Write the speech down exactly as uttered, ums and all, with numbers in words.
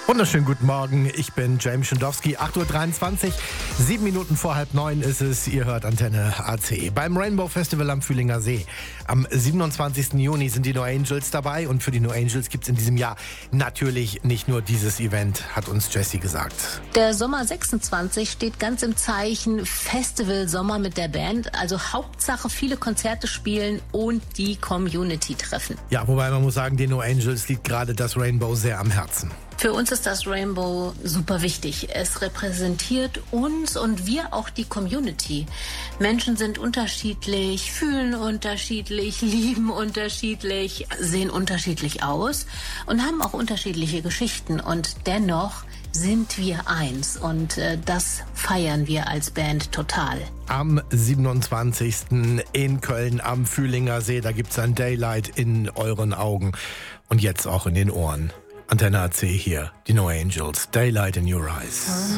Wunderschönen guten Morgen, ich bin James Schindowski, acht Uhr dreiundzwanzig, sieben Minuten vor halb neun ist es, ihr hört Antenne A C. Beim Rainbow Festival am Fühlinger See. Am siebenundzwanzigsten Juni sind die No Angels dabei und für die No Angels gibt es in diesem Jahr natürlich nicht nur dieses Event, hat uns Jessie gesagt. Der Sommer sechsundzwanzig steht ganz im Zeichen Festival Sommer mit der Band, also Hauptsache viele Konzerte spielen und die Community treffen. Ja, wobei man muss sagen, den No Angels liegt gerade das Rainbow sehr am Herzen. Für uns ist das Rainbow super wichtig. Es repräsentiert uns und wir auch die Community. Menschen sind unterschiedlich, fühlen unterschiedlich, lieben unterschiedlich, sehen unterschiedlich aus und haben auch unterschiedliche Geschichten. Und dennoch sind wir eins und äh, das feiern wir als Band total. Am siebenundzwanzigsten in Köln am Fühlinger See, da gibt's ein Daylight in euren Augen und jetzt auch in den Ohren. Antenne A C hier, die No Angels, Daylight in Your Eyes.